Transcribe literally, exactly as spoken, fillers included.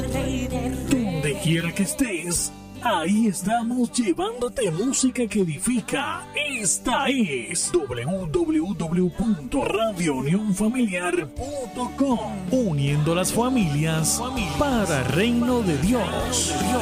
Donde quiera que estés, ahí estamos llevándote música que edifica. Esta es doble u doble u doble u punto radio unión familiar punto com, uniendo las familias para el reino de Dios.